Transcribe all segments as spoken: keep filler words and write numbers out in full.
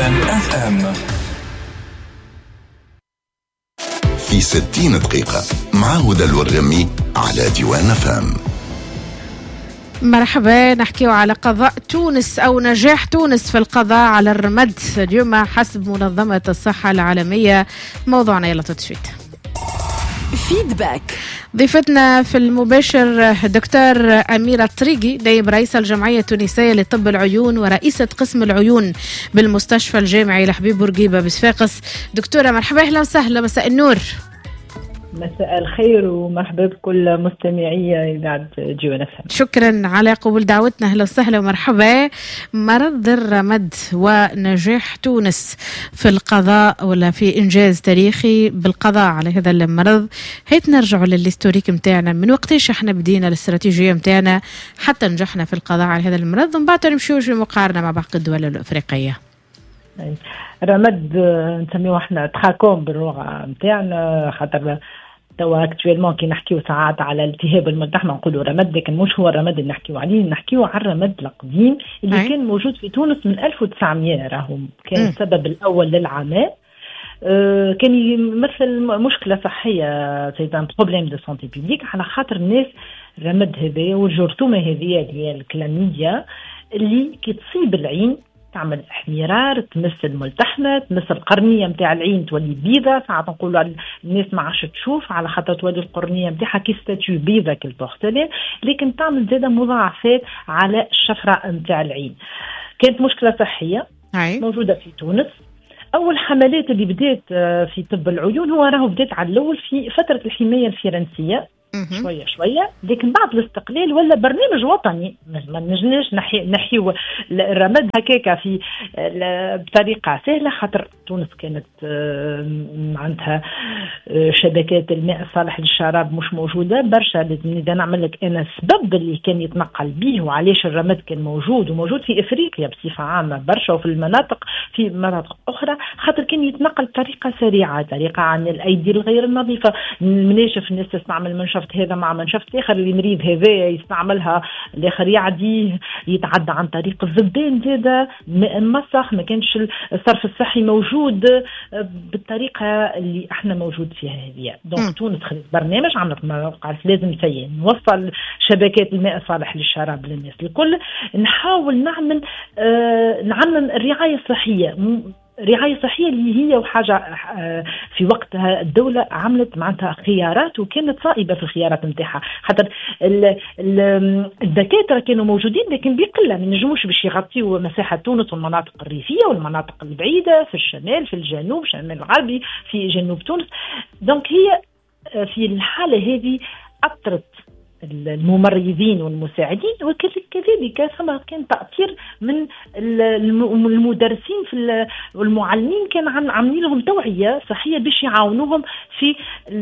ديوان اف ام في ستين دقيقة مع هدى الورغمي على ديوان اف ام. مرحبا، نحكيو على قضاء تونس أو نجاح تونس في القضاء على الرمد اليوم حسب منظمة الصحة العالمية. موضوعنا يلا تتشويت فيدباك. ضيفتنا في المباشر دكتور أميرة طريقي، نائب رئيس الجمعية التونسية لطب العيون ورئيسة قسم العيون بالمستشفى الجامعي لحبيب بورقيبة بصفاقس. دكتورة مرحبا، أهلا وسهلا، مساء النور. مساء الخير ومرحبا بكل مستمعي إذاعة ديوان اف ام. شكرا على قبول دعوتنا، اهلا وسهلا ومرحبا. مرض الرمد ونجاح تونس في القضاء ولا في انجاز تاريخي بالقضاء على هذا المرض. هيت نرجعوا للهستوريك متاعنا، من وقتاش احنا بدينا الاستراتيجيه متاعنا حتى نجحنا في القضاء على هذا المرض، ومن بعد نمشيو في مقارنه مع باقي الدول الافريقيه. الرمد نسميوه احنا تراكوم باللغه نتاعنا، خاطر توا اكتويلمون كي نحكيو ساعات على التهاب الملتحم نقولوا رمد، لكن مش هو الرمد اللي نحكيو عليه، نحكيو على الرمد القديم اللي أي. كان موجود في تونس من ألف وتسعمية، راهو كان م. السبب الاول للعماء. أه كان يمثل مشكله صحيه، سي ان بروبليم دو سونتي بوبليك، على خاطر الناس الرمد هذايا والجرثومه هذيا اللي هي الكلاميديا اللي كي تصيب العين تعمل احمرار، تمس الملتحمة، تمس القرنية متاع العين تولي بيضة. ساعات نقولوا الناس ما عادش تشوف على خاطر تولي القرنية متاعها كي ستاتيو بيضة كالبورتلين، لكن تعمل زادة مضاعفات على الشفرة متاع العين. كانت مشكلة صحية هاي. موجودة في تونس. أول حملات اللي بدأت في طب العيون هو راهو بدأت على الأول في فترة الحماية الفرنسية شوية شوية، لكن بعد الاستقلال ولا برنامج وطني. ما نجناش نحي نحيو الرمد هكاكا في بطريقة سهلة، خاطر تونس كانت عندها شبكات الماء الصالح للشراب مش موجودة برشا. لازم إذا نعمل لك أنا السبب اللي كان يتنقل به وعليش الرمد كان موجود وموجود في إفريقيا بصفة عامة برشا وفي المناطق في مناطق أخرى، خاطر كان يتنقل بطريقة سريعة، طريقة عن الأيدي الغير النظيفة. مناشف الناس تستعمل منشف هذا مع منشفت اخر، اللي مريض هذا يستعملها الاخر يعدي يتعدى عن طريق الزبان، زاده مسخ، ما كانش الصرف الصحي موجود بالطريقه اللي احنا موجود فيها هذه. دونك تونس خذت برنامج، عملت قالت لازم سي نوصل شبكات الماء الصالح للشراب للناس الكل، نحاول نعمل آه نعمم الرعايه الصحيه. رعاية صحية اللي هي وحاجة في وقتها الدولة عملت معناتها خيارات، وكانت صائبة في الخيارات نتاعها، خاطر الدكاترة كانوا موجودين لكن بقلة، ما نجموش باش يغطيوا مساحة تونس والمناطق الريفية والمناطق البعيدة في الشمال في الجنوب الشمال الغربي في جنوب تونس. دونك هي في الحالة هذه أثرت الممرضين والمساعدين، وكذلك ثم كان تأثير من المدرسين في والمعلمين، كان عاملين لهم توعية صحية باش يعاونوهم في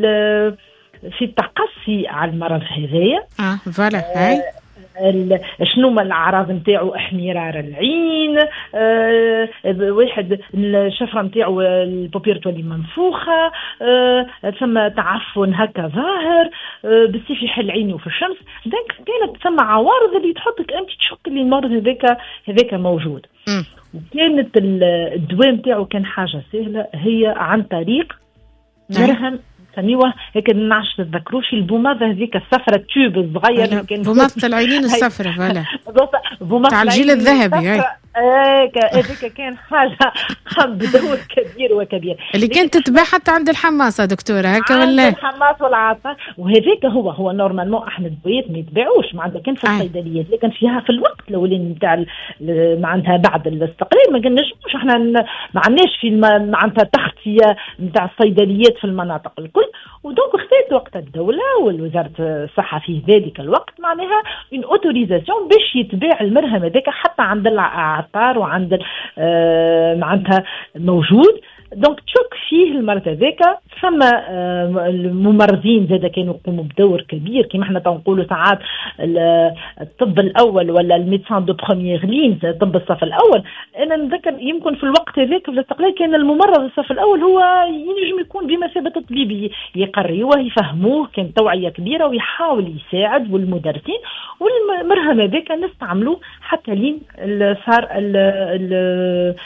في التقصي على المرض هذايا. اه فوالا هاي شنو ما الاعراض نتاعو؟ احمرار العين، أه واحد الشفره نتاعو البوبير تولي منفوخه، أه ثم تعفن هكا ظاهر، أه بالسيف يحل عينه في الشمس. دونك كانت ثم عوارض اللي تحطك انت تشك اللي المرض هذاك هذاك موجود. م. وكانت الدواء نتاعو كان حاجه سهله، هي عن طريق مرهم سميوه هيك نعرفش تذكروش البوماضه هذيك الصفرة التوب الصغير اللي كان بوماضه العينين الصفرة فوالا بوماضه تاع الجيل الذهبي هاي هيك هذيك كان حاجه قام بدور كبير وكبير اللي كانت تتباع حتى عند الحماصه دكتوره هكا ولا عند الحماص والعطار. وهذيك هو هو نورمالمون احنا الدويات ما يتباعوش معناتها كان في الصيدليات، لكن فيها في الوقت الاولاني نتاع معناتها بعد الاستقلال ما نجموش احنا ما عندناش في معناتها تغطيه نتاع الصيدليات في المناطق الكل. ودونك اختارت وقت الدوله والوزاره الصحه في ذلك الوقت معناها ان اوتوريزاسيون باش يتباع المرهم هذاك حتى عند العطار وعند آه معناتها موجود. دونك تشك فيه المرض هذاك. ثم الممرضين زاد كانوا يقوموا بدور كبير كما احنا تنقولوا ساعات الطب الاول ولا الميدسان دو بروميير لين، طب الصف الاول. انا نذكر يمكن في الوقت هذاك في الاستقلال كان الممرض الصف الاول هو ينجم يكون بمثابه الطبيب، يقريوه يفهموه، كان توعيه كبيره ويحاول يساعد. والمدرسين والمرهم هذاك نستعملوه حتى لين صار التحسين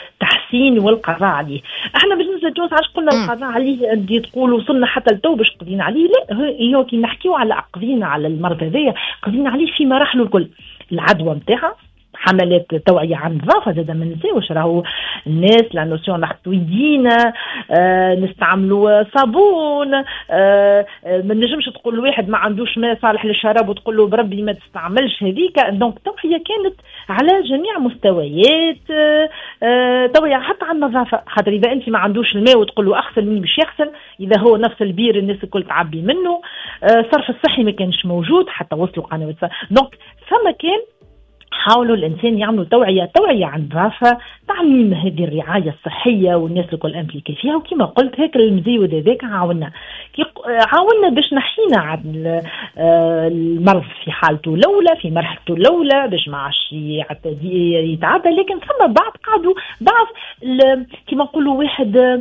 التحسين والقضاء عليه. احنا بالنسبه لتونس علاش قلنا القضاء عليه اللي تقولوا وصلنا حتى لتو باش قضينا عليه؟ لا، هي كي نحكيو على قضينا على المرض هذايا قضينا عليه في مراحله الكل، العدوى نتاعها، حملات توعية عن النظافة زاد ما ننساوش، راهو الناس لا نوسيون نحطوا يدينا، آه نستعملوا صابون، آه ما نجمش تقول لواحد ما عندوش ماء صالح للشراب وتقول له بربي ما تستعملش هذيك. دونك التوعية كانت على جميع مستويات، آه آه توعية حتى عن النظافة، خاطر إذا أنت ما عندوش الماء وتقول له أغسل مني باش يغسل، إذا هو نفس البير الناس الكل تعبي منه، آه صرف الصحي ما كانش موجود حتى وصلوا قنوات. دونك فما كان حاولوا الانسان يعملوا توعيه توعيه عن النظافه، تعميم هذه الرعايه الصحيه والناس الكل امبليكي فيها. وكما قلت هيك المزيود هذاك عاونا عاونا باش نحينا عن المرض في حالته الاولى، في مرحلته الاولى، باش ما عادش يتعدى. لكن ثم بعد قعدوا بعض كما نقولوا واحد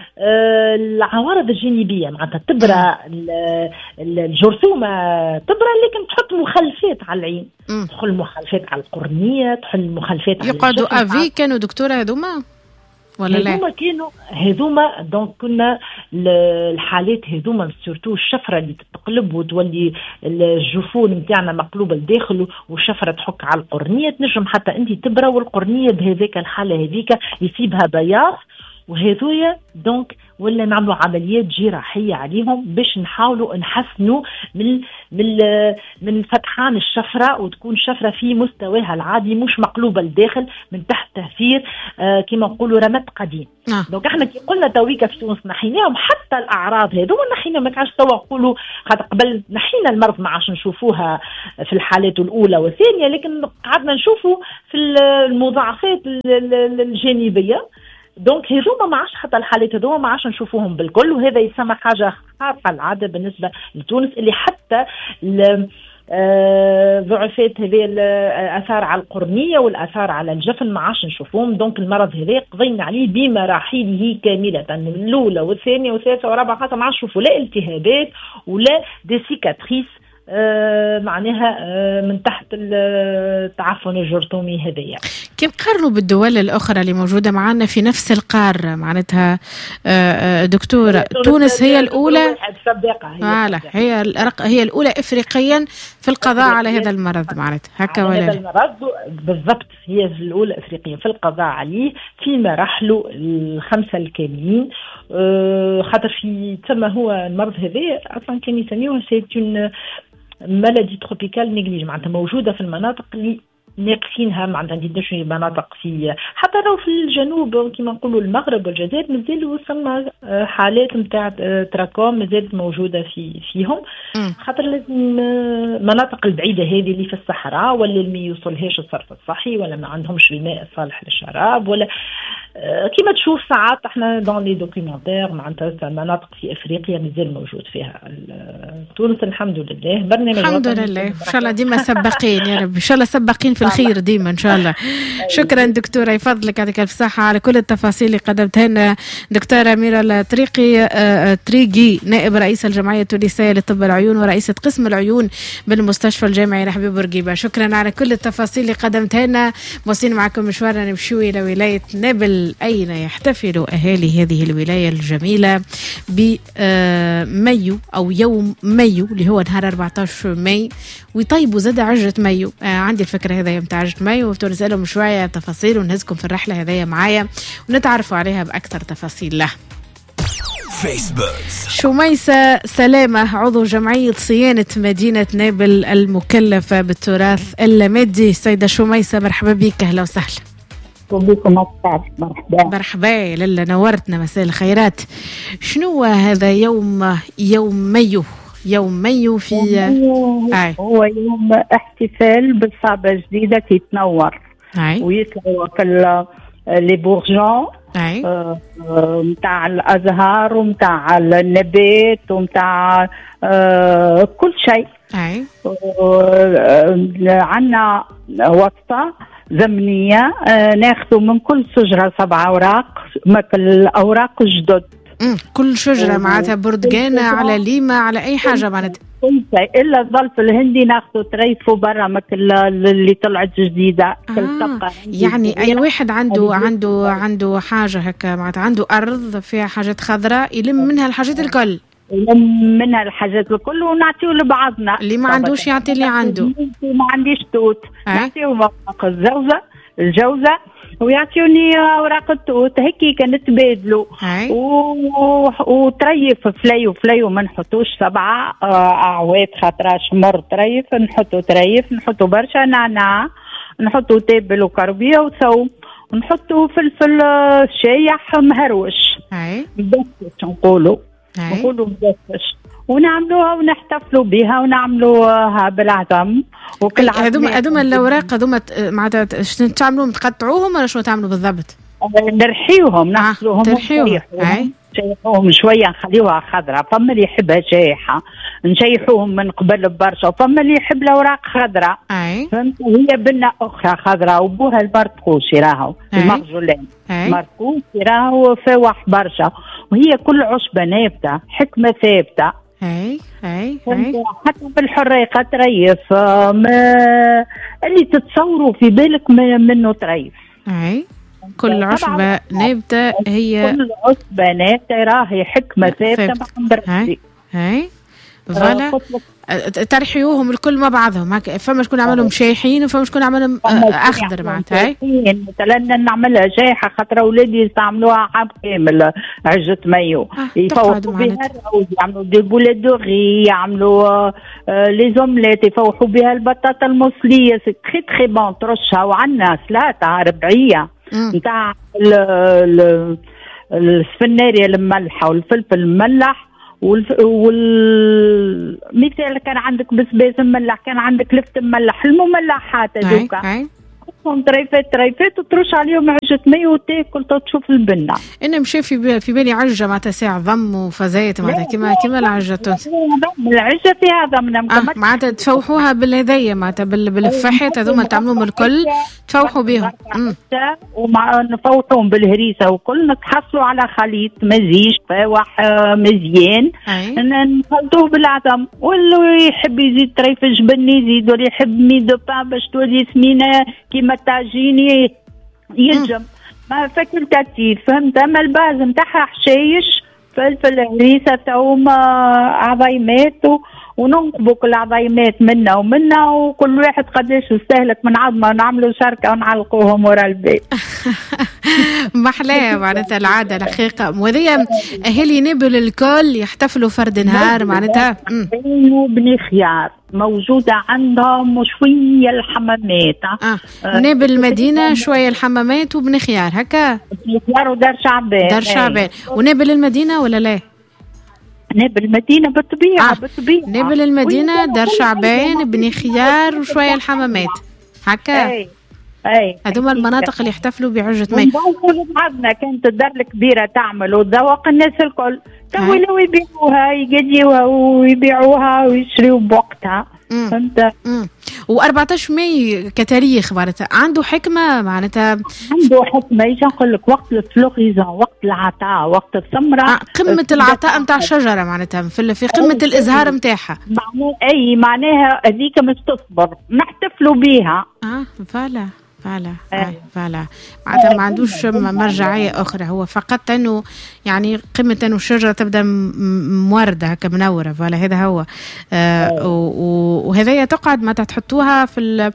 العوارض الجانبيه، معناتها تبرى الجرثومه تبرى لكن تحط مخلفات على العين، تدخل مخلفات على القرنيه، تدخل مخلفات على يقعدوا افي. كانوا دكتوره هذوما ولا لا؟ هذوما كانوا هذوما دونك كنا الحالات هذوما سورتو الشفره اللي تتقلب وتولي الجفون نتاعنا مقلوبه لداخل والشفره تحك على القرنيه، تنجم حتى انت تبرى والقرنيه بهذيك الحاله هذيك يصيبها بياض، وهذويا دونك ولا نعملوا عمليات جراحيه عليهم باش نحاولوا نحسنوا من من من فتحان الشفره وتكون الشفره في مستواها العادي مش مقلوبه لداخل من تحت تاثير آه كما نقولوا رمد قديم. آه. دونك احنا كي قلنا تويكا في تونس نحيناهم حتى الاعراض هذوما نحينا، ما كانش توا نقولوا خاطر قبل نحينا المرض ما عادش نشوفوها في الحالات الاولى والثانيه، لكن قعدنا نشوفوا في المضاعفات الجانبيه. دونك هذوما ما عادش حتى الحالات هذوما ما عادش نشوفوهم بالكل، وهذا يسمى حاجه خارقه العاده بالنسبه لتونس اللي حتى ضعفات هذه الاثار على القرنيه والاثار على الجفن ما عادش نشوفوهم. دونك المرض هذا قضينا عليه بمراحله كامله، الاولى والثانيه والثالثه والرابعه، خاصه ما عادش نشوفوا لا التهابات ولا دي سيكاتريس آه معناها آه من تحت التعفن الجرثومي هذايا. كي نقارنوا بالدول الأخرى اللي موجودة معنا في نفس القارة، معناتها آه دكتورة تونس هي الأولى هي, هي, هي الأولى إفريقيا في القضاء على هذا المرض، معناتها هكا ولا هذا المرض بالضبط هي الأولى إفريقيا في القضاء عليه في مراحله الخمسة الكاملين. آه خاطر في ثم هو المرض هذا أصلا كان يسميوه سيتون مالادي تروبيكال نيجليج، معناتها موجوده في المناطق اللي ناقصينها، معناتها عندناش مناطق في حتى لو في الجنوب كما نقولوا المغرب والجزائر مازالوا ثم حالات نتاع تراكم مازالت موجوده في فيهم، خاطر لازم المناطق البعيده هذه اللي في الصحراء ولا اللي ما يوصلهاش الصرف الصحي ولا ما عندهمش الماء الصالح للشراب، ولا كما تشوف ساعات احنا دون لي دوكيومنتير معناتها مناطق في افريقيا مازال موجود فيها. تونس الحمد لله برنامج الحمد لله ان شاء الله ديما سباقين يا رب، ان شاء الله سباقين في الخير ديما ان شاء الله. شكرا دكتوره، يفضلك يعطيك الف صحه على كل التفاصيل اللي قدمتها لنا دكتوره أميرة الطريقي تريقي، نائب رئيس الجمعيه التونسيه لطب العيون ورئيسه قسم العيون بالمستشفى الجامعي لحبيب بورقيبه. شكرا على كل التفاصيل اللي قدمتها لنا. واصلين معكم مشوارنا نمشيو الى ولايه نابل، أين يحتفل أهالي هذه الولاية الجميلة بمايو أو يوم مايو اللي هو نهار أربعة عشر ماي، ويطيبوا زاد عجة مايو. آه عندي الفكرة هذا يوم عجة مايو، ونسألهم شوية تفاصيل ونهزكم في الرحلة هذايا معايا ونتعرفوا عليها بأكثر تفاصيل له. فيسبوك شميسة سلامة، عضو جمعية صيانة مدينة نابل المكلفة بالتراث اللامادي. سيدة شميسة مرحبا بك، أهلا وسهلا. بكم مرحبا. مرحبا لله، نورتنا، مساء الخيرات. شنو هذا يوم يوم مايو؟ يوم مايو في يوم آه. هو يوم احتفال بالصابة جديدة كي تنور آه. ويطلعوا في لي بورجون آه متاع الأزهار ومتاع النبات ومتاع آه كل شيء آه. عنا وسطة زمنية آه ناخذوا من كل شجرة سبع أوراق، مثل الأوراق الجدد كل شجره معناتها بردقانه على ليمه على اي حاجه معناتها كل شيء الا الظلف الهندي ناخذه تريفه برا مثل اللي طلعت جديده. آه. يعني اي واحد عنده عنده عنده حاجه هكا معناتها عنده ارض فيها حاجات خضراء يلم منها الحاجات الكل، يلم منها الحاجات الكل ونعطيه لبعضنا. اللي ما عندوش يعطي اللي عنده. ما عنديش توت نعطيه ورق الزوزه الجوزه ويعطيوني اوراق التوت هيك نتبادلوا. وتريف فلي وفلي وما نحطوش سبعه اعواد خاطر شمر تريف، نحطوا تريف نحطوا برشا نعناع نحطوا تابل وكربيه وثوم ونحطوا فلفل شايح مهروش مدفش نقولوا نقولوا مدفش ونعملوها ونحتفلوا بها ونعملوها بالعظم. وكل هذوما هذوما الاوراق هذوما معناتها شنو تعملوهم تقطعوهم ولا شنو تعملوا بالضبط؟ نرحيوهم نغسلوهم ترحيوهم نشيحوهم شويه نخليوها خضراء. فما اللي يحبها شايحه نشيحوهم من قبل برشا وفما اللي يحب الاوراق خضراء. فهمت؟ هي بنه اخرى خضراء وبوها البرتقوشي راهو المغجولين مرقوشي راهو فواح برشا وهي كل عشبه نابته حكمه ثابته. اي اي حتى بالحريقه تريف ما اللي تتصوروا في بالك منه تريف. اي كل عشبه نابته هي كل عشبه نابته راهي حكمه ثابته مع برشا. اي فوالا ترحيوهم الكل مع بعضهم هكا. فما شكون عملهم شايحين وفما شكون عملهم اخضر معناتها. مثلا نعملها شايحه خاطر اولادي يستعملوها عام كامل عجة مايو يفوحوا بها الروز يعملوا دي بوليت دوغي يعملوا لي زومليت يفوحوا بها البطاطا المصليه سي تري تري بون ترشها. وعندنا سلاطه ربعيه نتاع السفناريه المملحه والفلفل المملح والمثال كان عندك بسباس مملح كان عندك لفت مملح المملحات هذوكا تريفات تريفات وترش عليهم عجة مي وتاكل تشوف البنة. انا مشي في في بالي عجة معناتها ساعة ضم وفزايت معناتها كيما كيما العجة التونسية. العجة فيها ضم آه معناتها تفوحوها بالهذية معناتها بالفحيات هذوما تعملوهم الكل تفوحوا بهم ومع نفوحوهم بالهريسة وكل نتحصلوا على خليط مزيج فواح مزيان نخلطوه بالعظم. واللي يحب يزيد طريف جبن يزيد واللي يحب مي دو بان باش تولي سمينة كيما الطاجين ينجم ما فاكولتاتيف. فهمت؟ اما الباز نتاعها حشايش فلفل هريسه ثوم عظيمات وننقبوا كل عظيمات منا ومنا وكل واحد قداش يستهلك من عظمه ونعملوا شركه ونعلقوهم ورا البيت. محلاها معناتها العاده الحقيقه. وهذيا اهالي نابل الكل يحتفلوا فرد نهار معناتها بني خيار موجودة عندهم وشوية الحمامات. آه. نابل المدينة شوية الحمامات وبن خيار هكا. بن خيار ودار شعبان. دار شعبان. ونابل المدينة ولا لا؟ نابل المدينة بالطبيعة. آه. بالطبيعة. نابل المدينة دار شعبان بن خيار وشوية الحمامات هكا. أي. اي هذوما المناطق اللي يحتفلوا بعجة مي. بعضنا كانت الدار الكبيرة تعمل وتذوق الناس الكل. تو لو يبيعوها يقديوها ويبيعوها ويشريوا بوقتها. فهمت؟ و14 ماي كتاريخ معناتها عنده حكمة معناتها عنده حكمة. ايش نقول لك وقت الفلوريزون وقت العطاء وقت الثمرة آه قمة العطاء نتاع الشجرة معناتها في في قمة الإزهار نتاعها. معناها أي معناها هذيك مش تصبر نحتفلوا بيها. اه فوالا فعلا فعلا معناتها ما عندوش مرجعية أخرى. هو فقط أنه يعني قمة أنه الشجرة تبدأ موردة هكا منورة. فعلا هذا هو. آه وهذا تقعد متى تحطوها في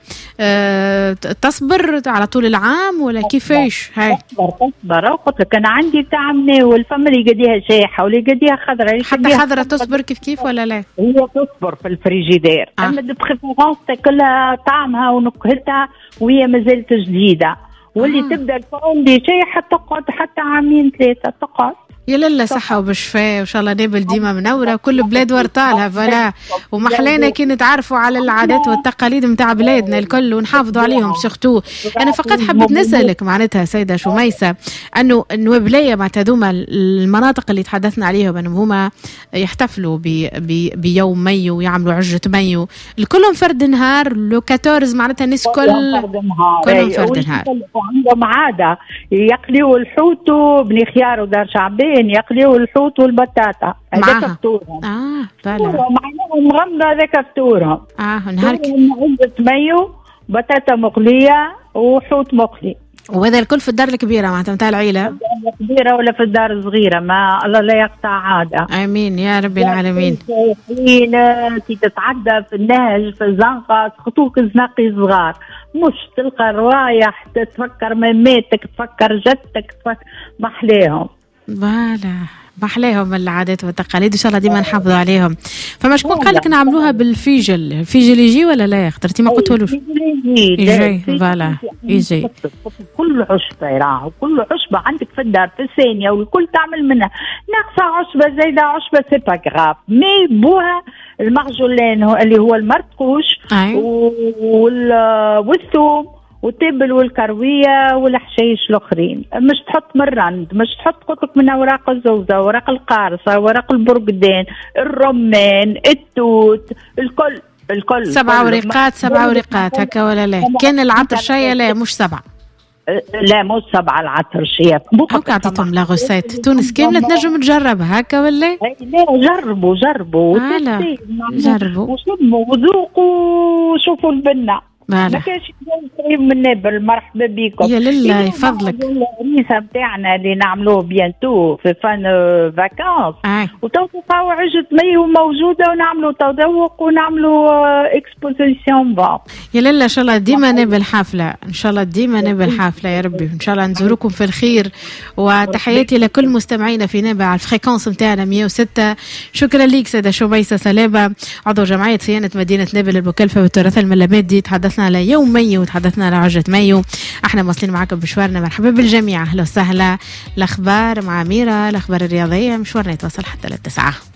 آه تصبر على طول العام ولا كيفاش؟ هاي تصبر تصبر قلت لك أنا عندي تعمني والفم اللي قديها شايحة واللي قديها خضرة. حتى خضرة تصبر كيف كيف ولا لا؟ هي تصبر في الفريجيدير. آه. أما بخفاف تاكلها طعمها ونكهتها وهي مازالت جديدة. واللي آه. تبدا الفول دي شيء حتى تقعد حتى عامين ثلاثة تقعد. يا لله صحة وبالشفاء وإن شاء الله نابل ديما منورة كل بلاد ورطالها. فلا ومحلينا كي نتعرفوا على العادات والتقاليد متاع بلادنا الكل ونحافظوا عليهم سختو. أنا فقط حبيت نسألك معناتها سيدة شميسة أنه الوبلاية مع هذوما المناطق اللي تحدثنا عليهم أنهم هما يحتفلوا بي بي بيوم مايو ويعملوا عجة مايو الكلهم فرد نهار لو أربعطاش معناتها الناس كل كلهم فرد نهار. وعندهم عادة يقليوا الحوت بن خيار ودار شعبان الاثنين يقليوا الحوت والبطاطا هذاك فطورهم. اه فعلا معناهم مغمضه هذاك فطورهم. اه نهار علبه مايو بطاطا مقليه وحوت مقلي. وهذا الكل في الدار الكبيره معناتها نتاع العيله؟ في الدار الكبيره ولا في الدار الصغيره، ما الله لا يقطع عاده. امين يا رب العالمين. كي تتعدى في النهج في الزنقه تخطوك زناقي صغار، مش تلقى روايح تفكر ماماتك تفكر جدتك تفكر محليهم. فوالا محليهم العادات والتقاليد، ان شاء الله ديما نحافظوا عليهم. فما شكون قال لك نعملوها بالفيجل؟ الفيجل يجي ولا لا؟ خاطرتي ما قلتولوش. يجي يجي فوالا يجي كل عشبه يراهو، كل عشبه عندك في الدار في الثانيه والكل تعمل منها، ناقصه عشبه زايده عشبه سي با غراف، مي بوها المغجولين اللي هو المرتقوش والثوم والتبل والكرويه والحشيش الاخرين، مش تحط من الرند، مش تحط قلت لك من اوراق الزوزه، اوراق القارصه، اوراق البرقدان، الرمان، التوت، الكل الكل سبع ورقات سبع ورقات هكا ولا لا؟ كان العطر شيء لا مش سبعه. لا مو سبعة العطر شيء. هكا عطيتهم لاغوسات تونس كاملة تنجم تجربها هكا ولا؟ لا جربوا جربوا آه جربوا وشموا وذوقوا وشوفوا البنة. ما كانش قريب من نابل. مرحبا بكم يا لله يفضلك. الريسه بتاعنا اللي نعملوه بيانتو في فان فاكانس آه. وتوقعوا عجة مي موجوده ونعملوا تذوق ونعملوا اكسبوزيسيون با. يا لله ان شاء الله ديما نابل حافله، ان شاء الله ديما نابل حافله يا ربي، ان شاء الله نزوركم في الخير. وتحياتي لكل مستمعينا في نابل على الفريكونس نتاعنا مية وستة. شكرا ليك سيده شميسه سلامه عضو جمعيه صيانه مدينه نابل المكلفه بالتراث الملامادي. تحدثنا على يوم مايو وتحدثنا على عجة مايو. احنا واصلين معاكم بمشوارنا. مرحبا بالجميع، اهلا وسهلا. الاخبار مع ميرا، الاخبار الرياضيه، مشوارنا يتواصل حتى للتسعه.